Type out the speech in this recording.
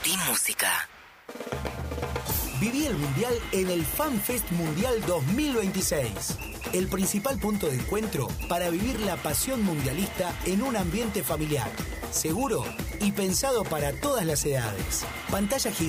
Sentí música. Viví el Mundial en el FanFest Mundial 2026. El principal punto de encuentro para vivir la pasión mundialista en un ambiente familiar, seguro y pensado para todas las edades. Pantalla gigante.